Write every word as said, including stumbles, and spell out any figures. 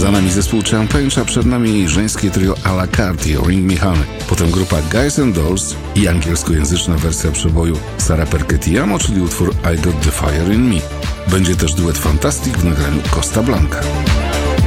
Za nami zespół Champagne, a przed nami żeńskie trio à la carte Ring Me Honey. Potem grupa Guys and Dolls i angielskojęzyczna wersja przeboju Sara Perché-Ti-Amo, czyli utwór I Got the Fire in Me. Będzie też duet Fantastic w nagraniu Costa Blanca.